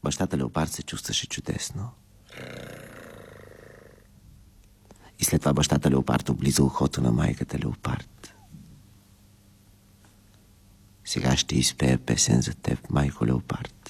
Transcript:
Бащата Леопард се чувстваше чудесно. И след това бащата Леопард облиза ухото на майката Леопард. Сега ще изпея песен за теб, майко Леопард.